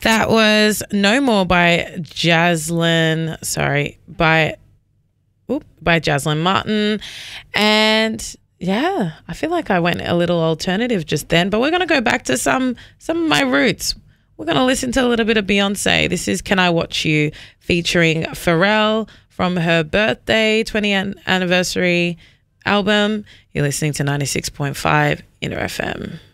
That was No More by Jaslyn. Sorry, by Jaslyn Martin. And yeah, I feel like I went a little alternative just then, but we're going to go back to some of my roots. We're going to listen to a little bit of Beyonce. This is Can I Watch You featuring Pharrell from her birthday 20th anniversary album. You're listening to 96.5 Inter FM.